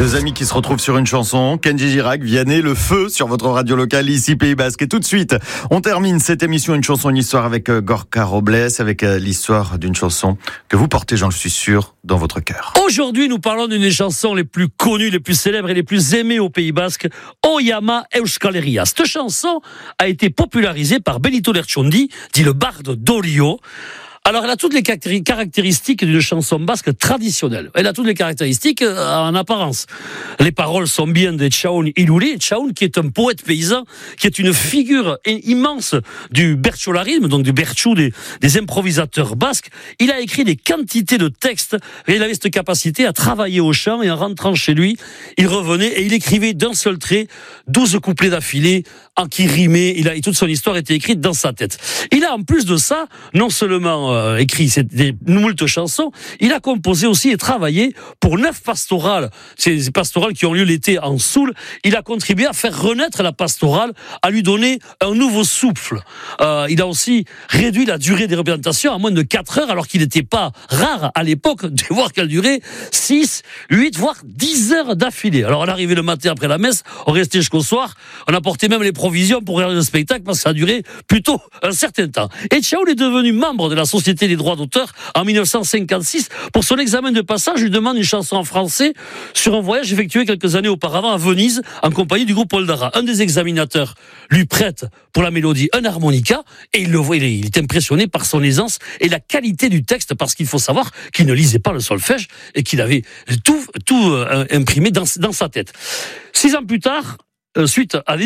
Deux amis qui se retrouvent sur une chanson, Kenji Girac, Vianney, le feu sur votre radio locale ici Pays Basque. Et tout de suite, on termine cette émission Une chanson, une histoire avec Gorka Robles, avec l'histoire d'une chanson que vous portez, j'en suis sûr, dans votre cœur. Aujourd'hui, nous parlons d'une des chansons les plus connues, les plus célèbres et les plus aimées au Pays Basque, Oyama Euskal Herria. Cette chanson a été popularisée par Benito Lertxundi, dit le barde d'Orio. Alors, elle a toutes les caractéristiques d'une chanson basque traditionnelle. Elle a toutes les caractéristiques en apparence. Les paroles sont bien de Tchaoun Ilouli. Tchaoun, qui est un poète paysan, qui est une figure immense du bertsolarisme, donc du bertchou, des improvisateurs basques. Il a écrit des quantités de textes et il avait cette capacité à travailler au chant, et en rentrant chez lui, il revenait et il écrivait d'un seul trait 12 couplets d'affilée en qui rimaient. Et toute son histoire était écrite dans sa tête. Il a en plus de ça, non seulement écrit des moult chansons, il a composé aussi et travaillé pour 9 pastorales. Ces pastorales qui ont lieu l'été en Soule. Il a contribué à faire renaître la pastorale, à lui donner un nouveau souffle. Il a aussi réduit la durée des représentations à moins de 4 heures, alors qu'il n'était pas rare à l'époque de voir qu'elle durait 6, 8, voire 10 heures d'affilée. Alors on arrivait le matin après la messe, on restait jusqu'au soir, on apportait même les provisions pour regarder le spectacle parce que ça a duré plutôt un certain temps. Et Tchaoun est devenu membre de la Société des droits d'auteur en 1956. Pour son examen de passage, il lui demande une chanson en français sur un voyage effectué quelques années auparavant à Venise en compagnie du groupe Oldara. Un des examinateurs lui prête pour la mélodie un harmonica et il le voit, il est impressionné par son aisance et la qualité du texte, parce qu'il faut savoir qu'il ne lisait pas le solfège et qu'il avait tout imprimé dans sa tête. 6 ans plus tard, suite à